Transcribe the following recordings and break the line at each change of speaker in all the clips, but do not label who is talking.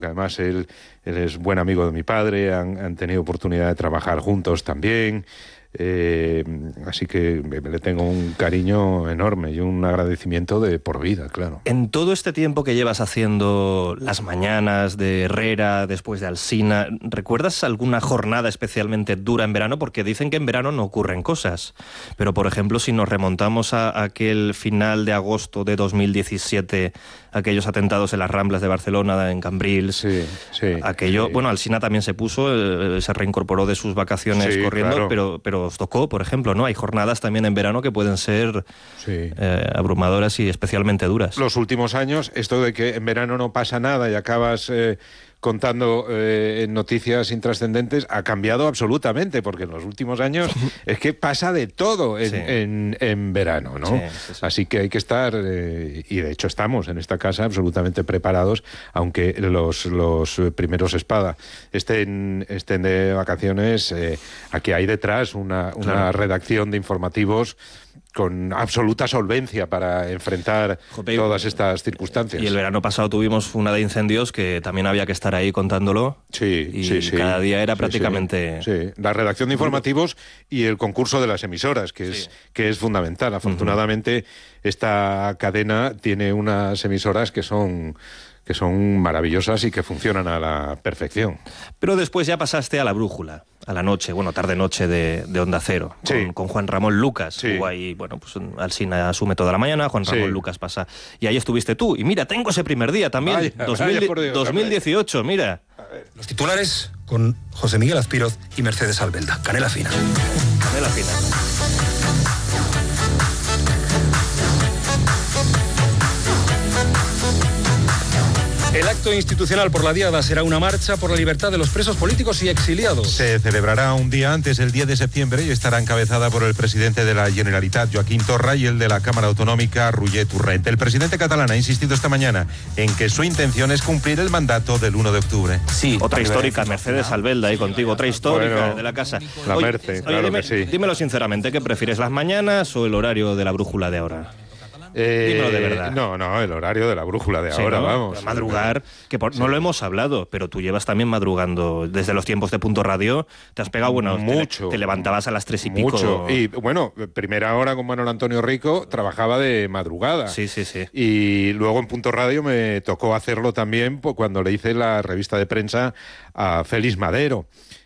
Además, él es buen amigo de mi padre, han tenido oportunidad de trabajar juntos también. Así que le tengo un cariño enorme y un agradecimiento de por vida, claro.
En todo este tiempo que llevas haciendo las mañanas de Herrera, después de Alsina, ¿recuerdas alguna jornada especialmente dura en verano? Porque dicen que en verano no ocurren cosas. Pero, por ejemplo, si nos remontamos a aquel final de agosto de 2017, aquellos atentados en las Ramblas de Barcelona, en Cambrils, aquello... Sí. Bueno, Alsina también se puso, se reincorporó de sus vacaciones corriendo, claro. pero os tocó, por ejemplo, ¿no? Hay jornadas también en verano que pueden ser abrumadoras y especialmente duras.
Los últimos años, esto de que en verano no pasa nada y acabas contando noticias intrascendentes, ha cambiado absolutamente, porque en los últimos años es que pasa de todo en verano, ¿no? Sí. Así que hay que estar, y de hecho estamos en esta casa absolutamente preparados, aunque los primeros espada estén de vacaciones, aquí hay detrás una redacción de informativos con absoluta solvencia para enfrentar todas estas circunstancias.
Y el verano pasado tuvimos una de incendios que también había que estar ahí contándolo. Sí. Cada día era prácticamente...
Sí. La redacción de informativos y el concurso de las emisoras, que es fundamental. Afortunadamente, esta cadena tiene unas emisoras que son maravillosas y que funcionan a la perfección.
Pero después ya pasaste a la brújula, a la noche, tarde-noche de Onda Cero, con Juan Ramón Lucas. Hubo ahí, pues Alsina asume toda la mañana, Juan Ramón Lucas pasa. Y ahí estuviste tú. Y mira, tengo ese primer día también, 2018, mira.
Los titulares con José Miguel Azpiroz y Mercedes Albelda. Canela fina.
Canela fina.
El acto institucional por la Diada será una marcha por la libertad de los presos políticos y exiliados.
Se celebrará un día antes, el 10 de septiembre, y estará encabezada por el presidente de la Generalitat, Joaquim Torra, y el de la Cámara Autonómica, Roger Torrent. El presidente catalán ha insistido esta mañana en que su intención es cumplir el mandato del 1 de octubre.
Sí, otra histórica, Mercedes Albelda, ahí contigo, otra histórica de la casa.
La Merce, claro que sí.
Dímelo sinceramente, ¿qué prefieres, las mañanas o el horario de la brújula de ahora? Dímelo de verdad.
No, el horario de la brújula de ahora, ¿no?
Vamos. Pero madrugar, no lo hemos hablado, pero tú llevas también madrugando desde los tiempos de Punto Radio, te has pegado,
mucho.
Te levantabas a las 3 y
mucho.
pico.
Y bueno, primera hora con Manuel Antonio Rico, trabajaba de madrugada.
Sí.
Y luego en Punto Radio me tocó hacerlo también cuando le hice la revista de prensa a Félix Madero.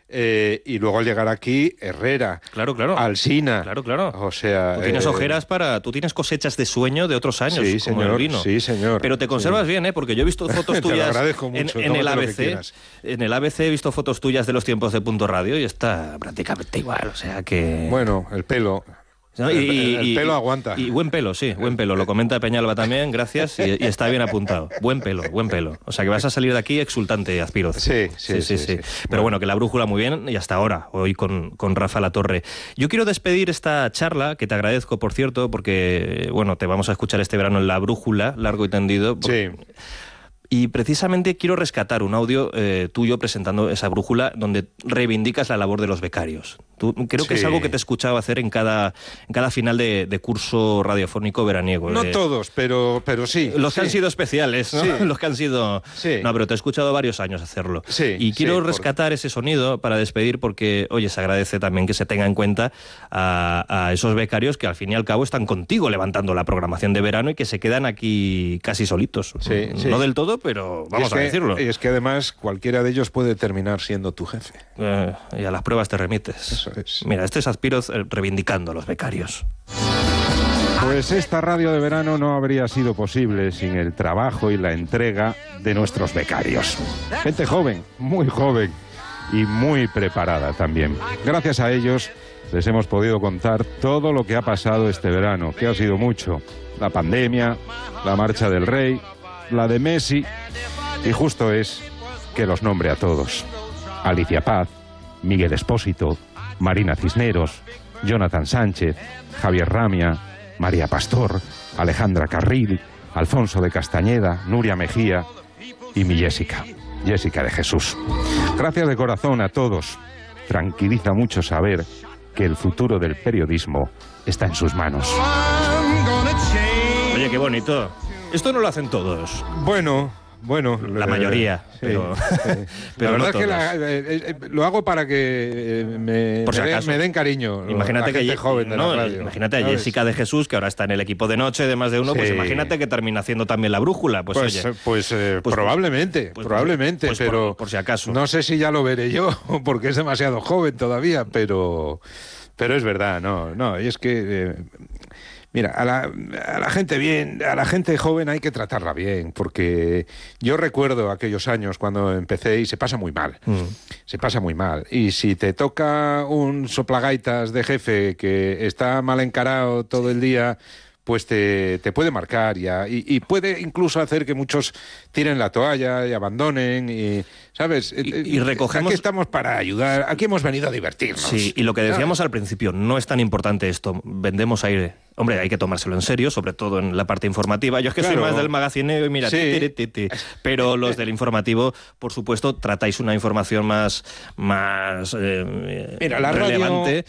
Y luego al llegar aquí, Herrera,
claro.
Alsina.
Claro.
O sea,
tú tienes ojeras tú tienes cosechas de sueño de otros años,
sí,
como
señor,
el vino.
Sí, señor.
Pero te conservas bien, porque yo he visto fotos tuyas.
Te lo agradezco mucho,
en el ABC. En el ABC he visto fotos tuyas de los tiempos de Punto Radio y está prácticamente igual, o sea que...
Bueno, el pelo...
¿No?
El pelo aguanta.
Y buen pelo, buen pelo. Lo comenta Peñalba también, gracias, y está bien apuntado. Buen pelo. O sea que vas a salir de aquí exultante, Azpiroz.
Sí.
Pero bueno, que la brújula muy bien, y hasta ahora, hoy con Rafa Latorre. Yo quiero despedir esta charla, que te agradezco, por cierto, porque, te vamos a escuchar este verano en La Brújula, largo y tendido.
Sí.
Y precisamente quiero rescatar un audio tuyo presentando esa brújula donde reivindicas la labor de los becarios. Creo que es algo que te he escuchado hacer en cada final de curso radiofónico veraniego.
No todos, pero sí.
Los que han sido especiales, ¿no?
Sí.
Los que han sido...
Sí.
No, pero te he escuchado varios años hacerlo.
Sí.
Y quiero rescatar ese sonido para despedir porque, oye, se agradece también que se tenga en cuenta a esos becarios que al fin y al cabo están contigo levantando la programación de verano y que se quedan aquí casi solitos.
Sí.
No del todo, pero vamos a decirlo.
Y es que además cualquiera de ellos puede terminar siendo tu jefe.
Y a las pruebas te remites.
Eso es.
Mira, este es Azpiroz reivindicando a los becarios.
Pues esta radio de verano no habría sido posible sin el trabajo y la entrega de nuestros becarios. Gente joven, muy joven y muy preparada también. Gracias a ellos les hemos podido contar todo lo que ha pasado este verano, que ha sido mucho. La pandemia, la marcha del rey, la de Messi, y justo es que los nombre a todos. Alicia Paz, Miguel Espósito, Marina Cisneros, Jonathan Sánchez, Javier Ramia, María Pastor, Alejandra Carril, Alfonso de Castañeda, Nuria Mejía y mi Jessica de Jesús. Gracias de corazón a todos. Tranquiliza mucho saber que el futuro del periodismo está en sus manos.
Oye, qué bonito. Esto no lo hacen todos.
Bueno, Bueno,
la mayoría,
sí,
pero,
sí.
pero
la verdad
no
es que lo hago para que me den cariño.
Imagínate
la gente
que
joven de la radio.
Imagínate a
¿sabes?
Jessica de Jesús, que ahora está en el equipo de noche de Más de Uno,
Sí.
pues imagínate que termina haciendo también la brújula. Pues
probablemente, pero
por si acaso.
No sé si ya lo veré yo, porque es demasiado joven todavía, pero es verdad, no, y es que mira, a la gente joven hay que tratarla bien, porque yo recuerdo aquellos años cuando empecé y se pasa muy mal. Se pasa muy mal. Y si te toca un soplagaitas de jefe que está mal encarado todo el día, pues te puede marcar y puede incluso hacer que muchos tiren la toalla y abandonen, y ¿sabes?
Y recogemos...
Aquí estamos para ayudar, aquí hemos venido a divertirnos.
Sí, y lo que decíamos al principio, no es tan importante esto, vendemos aire. Hombre, hay que tomárselo en serio, sobre todo en la parte informativa. Yo es que soy más del magazineo y mira,
sí.
Pero los del informativo, por supuesto, tratáis una información más
mira,
relevante.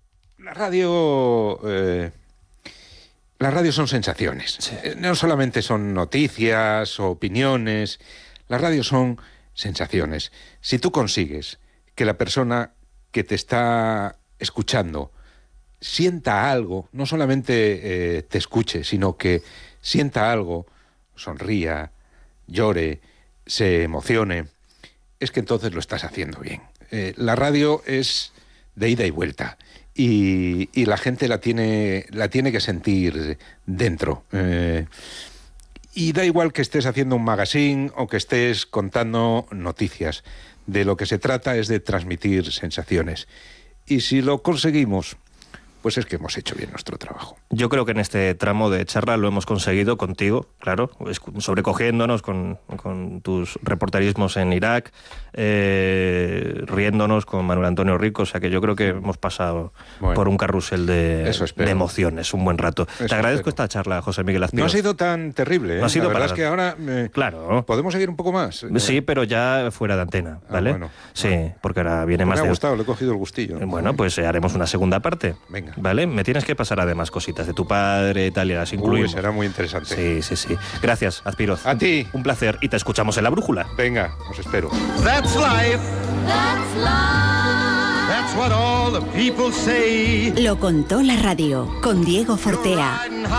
Las radios son sensaciones.
Sí.
No solamente son noticias o opiniones, las radios son sensaciones. Si tú consigues que la persona que te está escuchando sienta algo, no solamente te escuche, sino que sienta algo, sonría, llore, se emocione, es que entonces lo estás haciendo bien. La radio es de ida y vuelta. Y la gente la tiene que sentir dentro. Y da igual que estés haciendo un magazine o que estés contando noticias. De lo que se trata es de transmitir sensaciones. Y si lo conseguimos, pues es que hemos hecho bien nuestro trabajo.
Yo creo que en este tramo de charla lo hemos conseguido contigo, claro, sobrecogiéndonos con tus reporterismos en Irak, riéndonos con Manuel Antonio Rico, o sea que yo creo que hemos pasado por un carrusel de emociones, un buen rato. Te agradezco esta charla, José Miguel Azpiroz.
No ha sido tan terrible, ¿eh?
No ha sido
la verdad
para...
es que ahora
claro.
¿Podemos seguir un poco más?
Sí, pero ya fuera de antena, ¿vale?
Bueno.
Sí, porque ahora viene más
Me ha
de...
gustado, le he cogido el gustillo.
Bueno, pues haremos una segunda parte.
Venga.
¿Vale? Me tienes que pasar además cositas de tu padre y tal, y las incluimos.
Será muy interesante.
Sí. Gracias, Azpiroz.
A ti.
Un placer. Y te escuchamos en La Brújula.
Venga, os espero.
That's life. That's life. That's what all the people say.
Lo contó la radio con Diego Fortea.